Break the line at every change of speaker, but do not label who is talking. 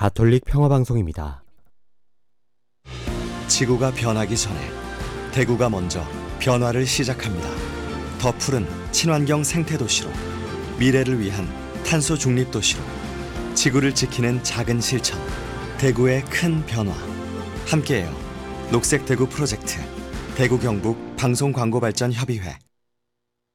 가톨릭 평화방송입니다.
지구가 변하기 전에 대구가 먼저 변화를 시작합니다. 더 푸른 친환경 생태도시로, 미래를 위한 탄소 중립 도시로, 지구를 지키는 작은 실천, 대구의 큰 변화. 함께해요. 녹색 대구 프로젝트, 대구 경북 방송광고발전협의회.